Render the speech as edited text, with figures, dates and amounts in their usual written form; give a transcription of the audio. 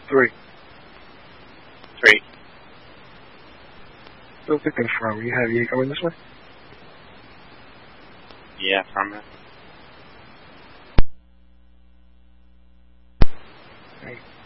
3. 3. Still to confirm, you have E coming this way? Yeah, affirmative. Okay.